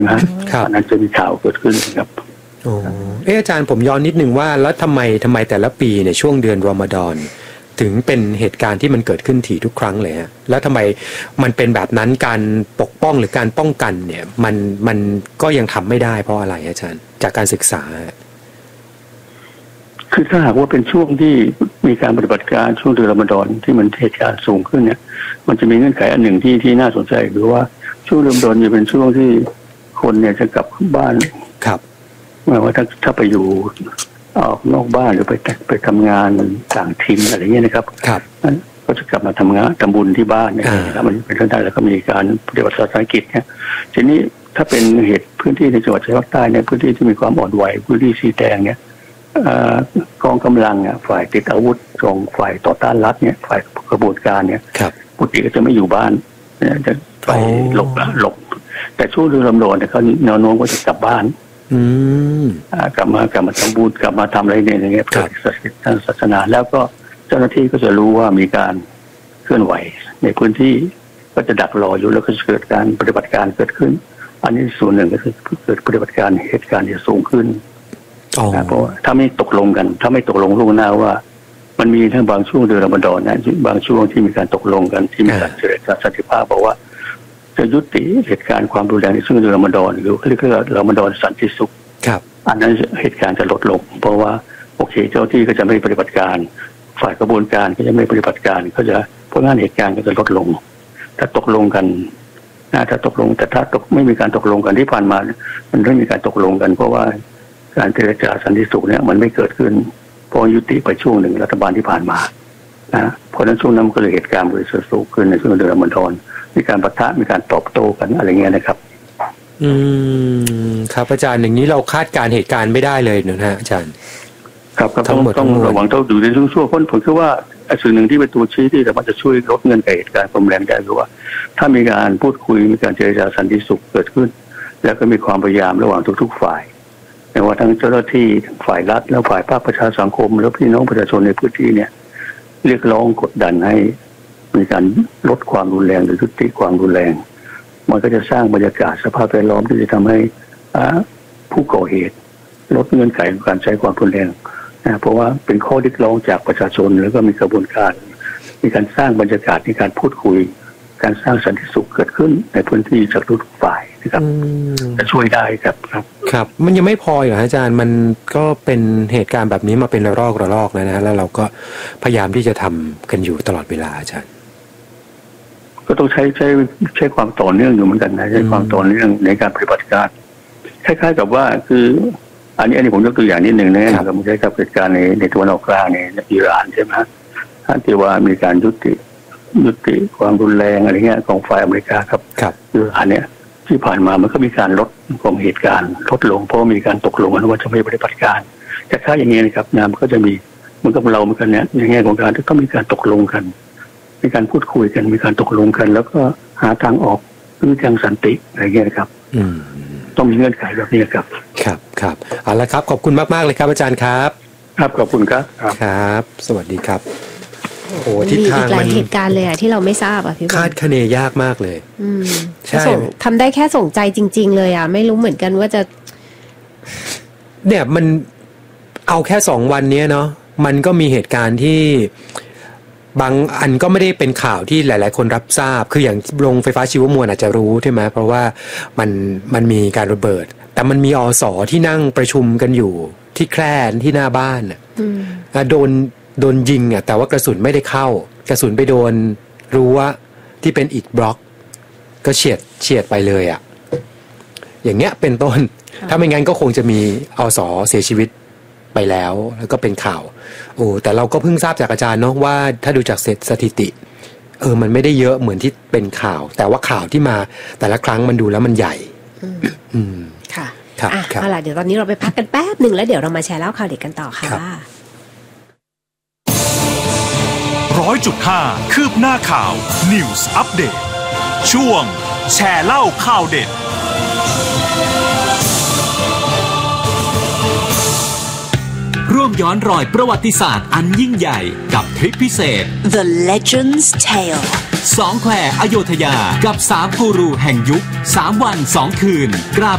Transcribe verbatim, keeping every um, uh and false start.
นะอันนั้นจะมีข่าวเกิดขึ้นครับโอ้เอออาจารย์ผมย้อนนิดนึงว่าแล้วทำไมทำไมแต่ละปีในช่วงเดือนรอมฎอนถึงเป็นเหตุการณ์ที่มันเกิดขึ้นถี่ทุกครั้งเลยฮะแล้วทำไมมันเป็นแบบนั้นการปกป้องหรือการป้องกันเนี่ยมันมันก็ยังทำไม่ได้เพราะอะไรอาจารย์จากการศึกษาคือถ้าหากว่าเป็นช่วงที่มีการปฏิบัติการช่วงเดือนรอมฎอนที่มันเหตุการณ์สูงขึ้นเนี่ยมันจะมีเงื่อนไขอันหนึ่งที่ที่น่าสนใจคือว่าช่วงรอมฎอนจะเป็นช่วงที่คนเนี่ยจะกลับบ้านครับหมายว่าถ้าถ้าไปอยู่ออกนอกบ้านหรือไปไปทำงานต่างถิ่นอะไรเงี้ยนะครับครับนั้นก็จะกลับมาทำงานทำบุญที่บ้านนะครับมันเป็นเรื่องได้แล้วก็มีการปฏิบัติศาสนกิจเนี่ยทีนี้ถ้าเป็นเหตุพื้นที่ในจังหวัดชายแดนภาคใต้เนี่ยพื้นที่ที่มีความอ่อนไหวพื้นที่สีแดงเนี่ยกองกำลังเนี่ยฝ่ายติดอาวุธของฝ่ายต่อต้านรัฐเนี่ยฝ่ายกระบวนการเนี่ยปกติก็จะไม่อยู่บ้านจะไปหลบหลบแต่ช่วงเดือนรอมฎอนเนี่ยเขาแนวโน้มก็จะกลับบ้านกลับมากลับมาทำบุญกลับมาทำอะไรเนี่ยอย่างเงี้ยเกิดทางศาสนาแล้วก็เจ้าหน้าที่ก็จะรู้ว่ามีการเคลื่อนไหวในพื้นที่ก็จะดักรออยู่แล้วก็จะเกิดการปฏิบัติการเกิดขึ้นอันนี้ส่วนหนึ่งก็คือเกิดปฏิบัติการเหตุการณ์จะสูงขึ้นเพราะถ้าไม่ตกลงกันถ้าไม่ตกลงล่วงหน้าว่ามันมีทั้งบางช่วงเดือนรอมฎอนนะบางช่วงที่มีการตกลงกันที่มีการเจรจาสันติภาพบอกว่าจะยุติเหตุการณ์ความรุนแรงในช่วงเดือนรอมฎอนหรือเรียกว่ารอมฎอนสันติสุขอันนั้นเหตุการณ์จะลดลงเพราะว่าโอเคเจ้าที่ก็จะไม่ปฏิบัติการฝ่ายกระบวนการก็จะไม่ปฏิบัติการก็จะเพราะงั้นเหตุการณ์ก็จะลดลงถ้าตกลงกันนะถ้าตกลงแต่ถ้าตกไม่มีการตกลงกันที่ผ่านมามันไม่มีการตกลงกันเพราะว่าการเจรจาสันติสุขเนี่ยมันไม่เกิดขึ้นพอยุติไปช่วงหนึ่งรัฐบาลที่ผ่านมานะเพราะฉะนั้นช่วงนั้นก็เลยเหตุการณ์บริสุทธิ์สูงขึ้นในช่วงเดือนรอมฎอนมีการปะทะมีการตอบโต้กันอะไรเงี้ยนะครับอืมครับอาจารย์อย่างนี้เราคาดการเหตุการณ์ไม่ได้เลยนะฮะอาจารย์ครับก็ต้องต้องระวังต้องดูในช่วงช่วงผมคิดว่าส่วนหนึ่งที่เป็นตัวชี้ที่สามารถจะช่วยลดเงื่อนไขเหตุการณ์ความแรงได้คือว่าถ้ามีการพูดคุยมีการเจรจาสันติสุขเกิดขึ้นแล้วก็มีความพยายามระหว่างทุกๆฝ่ายไม่ว่าทั้งเจ้าหน้าที่ฝ่ายรัฐและฝ่ายภาคประชาสังคมแล้วพี่น้องประชาชนในพื้นที่เนี่ยเรียกร้องกดดันให้มีการลดความรุนแรงหรือยุติความรุนแรงมันก็จะสร้างบรรยากาศสภาพแวดล้อมที่จะทำให้ผู้ก่อเหตุลดเงื่อนไขของการใช้ความรุนแรงนะเพราะว่าเป็นข้อเรียกร้องจากประชาชนแล้วก็มีกระบวนการมีการสร้างบรรยากาศในการพูดคุยการสร้างสันติสุขเกิดขึ้นในพื้นที่จากทุกฝ่ายนะครับจะช่วยได้ครับครับครับมันยังไม่พอเหรออาจารย์มันก็เป็นเหตุการณ์แบบนี้มาเป็นระลอกระลอกแล้วนะแล้วเราก็พยายามที่จะทำกันอยู่ตลอดเวลาอาจารย์ก็ต้องใช้ใช้ใช้ความต่อเนื่องอยู่เหมือนกันนะใช้ความต่อเนื่องในการปฏิบัติการคล้ายๆกับว่าคืออันนี้อันนี้ผมยกตัวอย่างนิดหนึ่งนะครับผมใช้กับเหตุการณ์ในในตะวันออกกลางในอิหร่านใช่ไหมที่ว่ามีการยุติยุติความรุนแรงอะไรเงี้ยของฝ่ายอเมริกาครับอิหร่านเนี่ยที่ผ่านมามันก็มีการลดของเหตุการณ์ลดลงเพราะมีการตกลงกันว่าจะไม่ปฏิบัติการแต่ถ้าอย่างนี้นะครับนามก็จะมีมันกับเราเหมือนกันเนี่ยในแง่ของการที่ต้องมีการตกลงกันมีการพูดคุยกันมีการตกลงกันแล้วก็หาทางออกคือทางสันติอะไรเงี้ยนะครับต้องมีเงื่อนไขแบบนี้ครับครับครับเอาละครับขอบคุณมากๆเลยครับอาจารย์ครับครับขอบคุณครับครับสวัสดีครับโอ้ทิศทางมันมีเหตุการณ์เลยอะที่เราไม่ทราบอะพี่คาดคะเนยากมากเลยอืมใช่ทำได้แค่ส่งใจจริงๆเลยอะไม่รู้เหมือนกันว่าจะเนี่ยมันเอาแค่สองวันนี้เนาะมันก็มีเหตุการณ์ที่บางอันก็ไม่ได้เป็นข่าวที่หลายๆคนรับทราบคืออย่างโรงไฟฟ้าชีวมวลอาจจะรู้ใช่ไหมเพราะว่ามันมันมีการระเบิดแต่มันมีอสที่นั่งประชุมกันอยู่ที่แคร่ที่หน้าบ้านอ่ะโดนโดนยิงอ่ะแต่ว่ากระสุนไม่ได้เข้ากระสุนไปโดนรั้วที่เป็นอิฐบล็อกก็เฉียดเฉียดไปเลยอ่ะอย่างเงี้ยเป็นต้นถ้าไม่งั้นก็คงจะมีอสเสียชีวิตไปแล้วแล้วก็เป็นข่าวโอ้แต่เราก็เพิ่งทราบจากอาจารย์เนาะว่าถ้าดูจากสถิติเออมันไม่ได้เยอะเหมือนที่เป็นข่าวแต่ว่าข่าวที่มาแต่ละครั้งมันดูแล้วมันใหญ่อืมค่ะครับเอาล่ะเดี๋ยวตอนนี้เราไปพักกันแป๊บหนึ่งแล้วเดี๋ยวเรามาแชร์เล่าข่าวเด็กกันต่อค่ะร้อยจุดห้าคืบหน้าข่าว News Update ช่วงแชร์เล่าข่าวเด็ดร่วมย้อนรอยประวัติศาสตร์อันยิ่งใหญ่กับทริปพิเศษ The Legend's Tale สองแควอโยธยากับสามกูรูแห่งยุคสามวันสองคืนกราบ